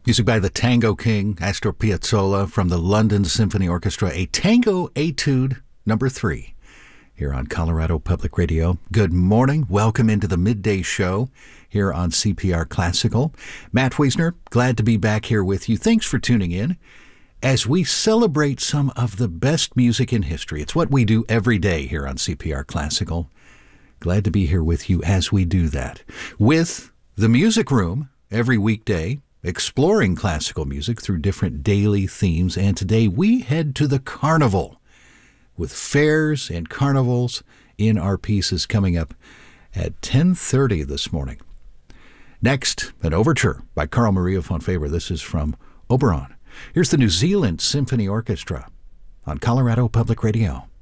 Music by the Tango King, Astor Piazzolla, from the London Symphony Orchestra, a Tango Etude number 3, here on Colorado Public Radio. Good morning. Welcome into the midday show here on CPR Classical. Matt Wiesner, glad to be back here with you. Thanks for tuning in as we celebrate some of the best music in history. It's what we do every day here on CPR Classical. Glad to be here with you as we do that. With the Music Room every weekday, exploring classical music through different daily themes. And today we head to the carnival with fairs and carnivals in our pieces coming up at 10:30 this morning. Next, an overture by Carl Maria von Faber. This is from Oberon. Here's the New Zealand Symphony Orchestra on Colorado Public Radio.